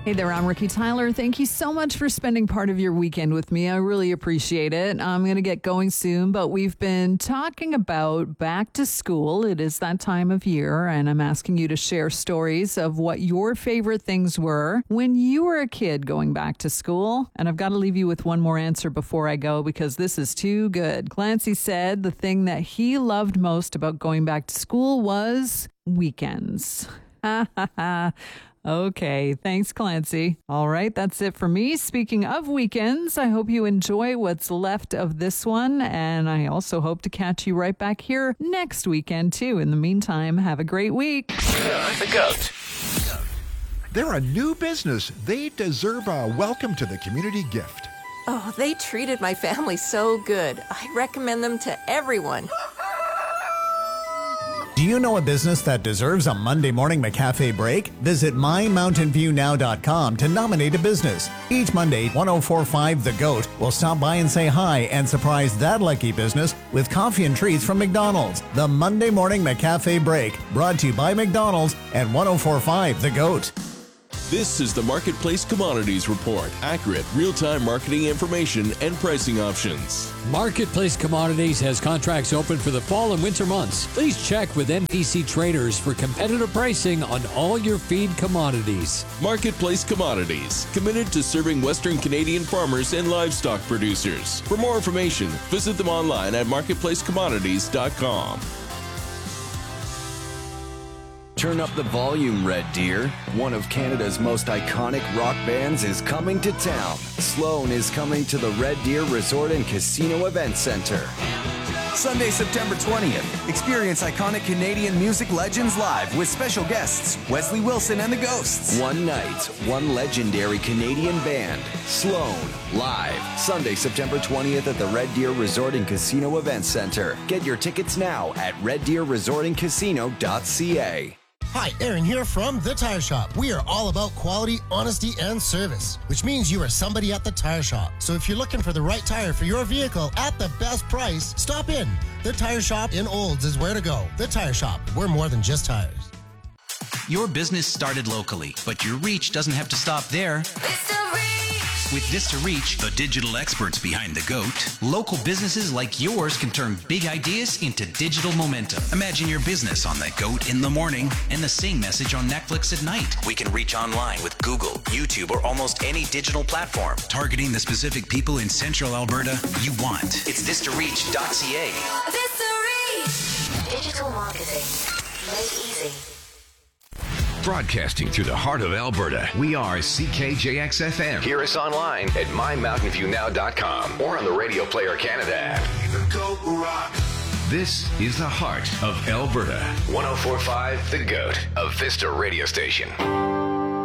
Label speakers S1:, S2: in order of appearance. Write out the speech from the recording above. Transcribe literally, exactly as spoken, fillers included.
S1: Hey there, I'm Ricky Tyler. Thank you so much for spending part of your weekend with me. I really appreciate it. I'm going to get going soon, but we've been talking about back to school. It is that time of year, and I'm asking you to share stories of what your favorite things were when you were a kid going back to school. And I've got to leave you with one more answer before I go because this is too good. Clancy said the thing that he loved most about going back to school was weekends. Ha ha ha. Okay, thanks, Clancy. All right, that's it for me. Speaking of weekends, I hope you enjoy what's left of this one, and I also hope to catch you right back here next weekend, too. In the meantime, have a great week.
S2: The Goat.
S3: They're a new business. They deserve a welcome to the community gift.
S4: Oh, they treated my family so good. I recommend them to everyone.
S5: Do you know a business that deserves a Monday morning McCafe break? Visit my mountain view now dot com to nominate a business. Each Monday, one oh four point five The Goat will stop by and say hi and surprise that lucky business with coffee and treats from McDonald's. The Monday morning McCafe break, brought to you by McDonald's and one oh four point five The Goat.
S6: This is the Marketplace Commodities Report. Accurate, real-time marketing information and pricing options.
S7: Marketplace Commodities has contracts open for the fall and winter months. Please check with M P C Traders for competitive pricing on all your feed commodities.
S6: Marketplace Commodities, committed to serving Western Canadian farmers and livestock producers. For more information, visit them online at marketplace commodities dot com.
S2: Turn up the volume, Red Deer. One of Canada's most iconic rock bands is coming to town. Sloan is coming to the Red Deer Resort and Casino Event Center. Sunday, September twentieth. Experience iconic Canadian music legends live with special guests Wesley Wilson and the Ghosts. One night, one legendary Canadian band. Sloan, live. Sunday, September twentieth at the Red Deer Resort and Casino Event Center. Get your tickets now at red deer resort and casino dot c a.
S8: Hi, Aaron here from The Tire Shop. We are all about quality, honesty, and service, which means you are somebody at The Tire Shop. So if you're looking for the right tire for your vehicle at the best price, stop in. The Tire Shop in Olds is where to go. The Tire Shop. We're more than just tires.
S9: Your business started locally, but your reach doesn't have to stop there. With Vista Reach, the digital experts behind The Goat, local businesses like yours can turn big ideas into digital momentum. Imagine your business on The Goat in the morning and the same message on Netflix at night. We can reach online with Google, YouTube, or almost any digital platform, targeting the specific people in central Alberta you want. It's vista reach dot c a.
S10: Vista Reach! Digital marketing made easy.
S11: Broadcasting through the heart of Alberta, we are C K J X F M. Hear us online at my mountain view now dot com or on the Radio Player Canada app. This is the heart of Alberta. one oh four point five The Goat, a Vista radio station.